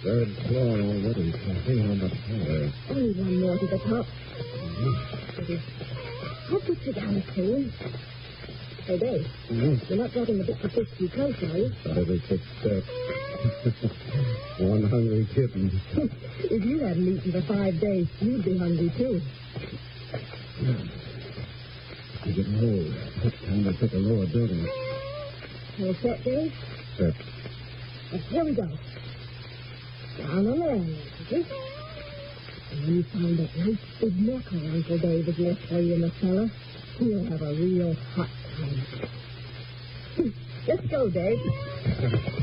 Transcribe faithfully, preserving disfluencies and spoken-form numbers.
Third floor already. I think how much higher. Only one more to the top. Mm-hmm. I'll put you down soon. Hey, Dave. Mm-hmm. You're not getting a bit of fish too close, are you? Every six steps. One hungry kitten. If you hadn't eaten for five days, you'd be hungry, too. You're getting old. It's time to pick a lower building. All set, Dave? Set. Well, here we go. Down on the land, see? And when you find that nice big knuckle Uncle Dave is left for you in the cellar, you'll have a real hot time. Let's go, Dave.